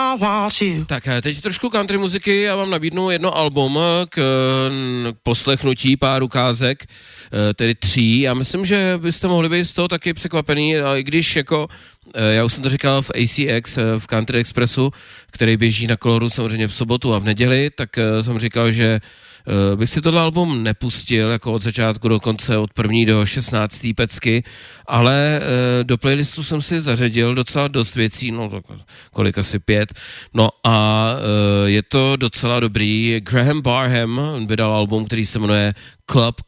Tak teď trošku country muziky, já vám nabídnu jedno album k poslechnutí, pár ukázek, tedy 3. Já myslím, že byste mohli být z toho taky překvapený, i když jako, já už jsem to říkal v ACX, v Country Expressu, který běží na Koloru samozřejmě v sobotu a v neděli, tak jsem říkal, že bych si tohle album nepustil jako od začátku do konce, od 1. do 16. pecky, ale do playlistu jsem si zařadil docela dost věcí, no kolik asi 5, no a je to docela dobrý. Graham Barham vydal album, který se jmenuje Club